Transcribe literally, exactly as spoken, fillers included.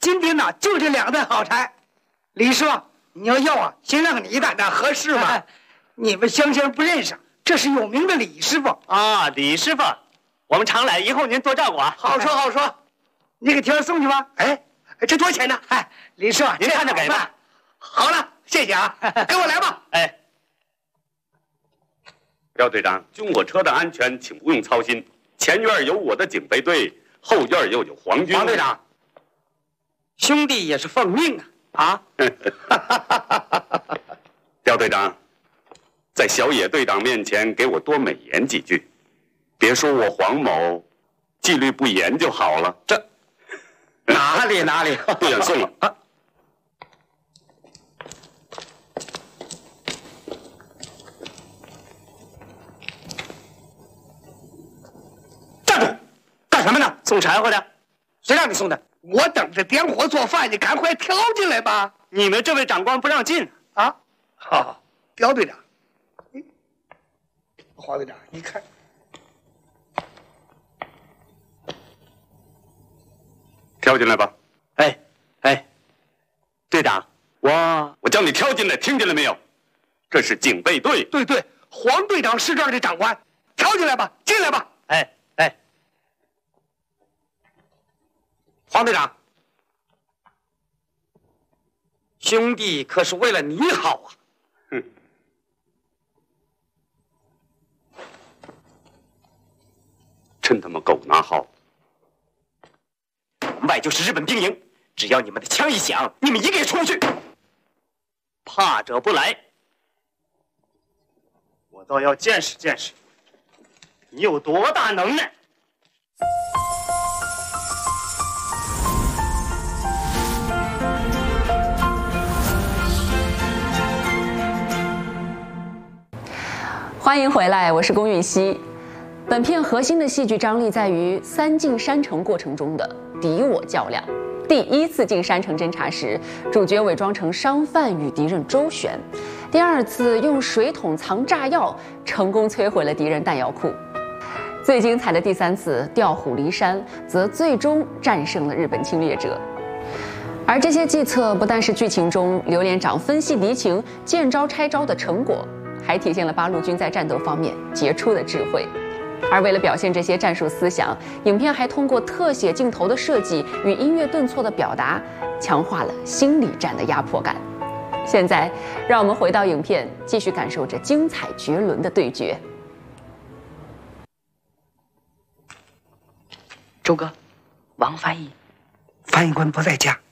今天呢就这两担好柴。李师傅，你要要啊，先让你一担，那合适吗？你们乡亲不认识，这是有名的李师傅啊，李师傅，我们常来，以后您多照顾啊。 好说好说，你给挑送去吧。哎，这多少钱呢？哎，李师傅， 您看着给吧。 好了，谢谢啊，给我来吧。 哎。 廖队长，军火车的安全，请不用操心。前院有我的警备队，后院又有皇军。 王队长，兄弟也是奉命啊！ 啊！廖队长，在小野队长面前给我多美言几句，别说我黄某纪律不严就好了。 这哪里哪里， 不远送了。啊什么呢？ 送柴火的， 谁让你送的？我等着点火做饭，你赶快挑进来吧！ 你们这位长官不让进啊！好，刁队长，黄队长，你看， 挑进来吧。 哎哎，队长，我我叫你挑进来，听见了没有？这是警备队。 对对，黄队长是这儿的长官，挑进来吧，进来吧。 哎。 黄队长，兄弟可是为了你好啊！ 哼，真他妈狗拿号！ 门外就是日本兵营，只要你们的枪一响，你们一个也出不去。怕者不来，我倒要见识见识，你有多大能耐！ 欢迎回来，我是龚允熙。本片核心的戏剧张力在于三进山城过程中的敌我较量。第一次进山城侦查时，主角伪装成商贩与敌人周旋；第二次用水桶藏炸药，成功摧毁了敌人弹药库；最精彩的第三次调虎离山，则最终战胜了日本侵略者。而这些计策不但是剧情中刘连长分析敌情、见招拆招的成果。 还体现了八路军在战斗方面杰出的智慧，而为了表现这些战术思想，影片还通过特写镜头的设计与音乐顿挫的表达，强化了心理战的压迫感。现在，让我们回到影片，继续感受这精彩绝伦的对决。 周哥，王翻译， 翻译官不在家。